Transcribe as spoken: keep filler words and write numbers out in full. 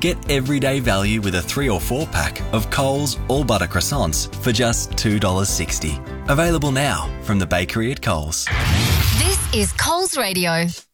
Get everyday value with a three or four pack of Coles all butter croissants for just two dollars sixty. Available now from the bakery at Coles. This is Coles Radio.